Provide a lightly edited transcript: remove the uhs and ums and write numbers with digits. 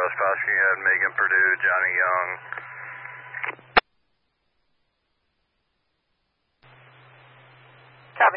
West Pasco, you had Megan Purdue, Johnny Young,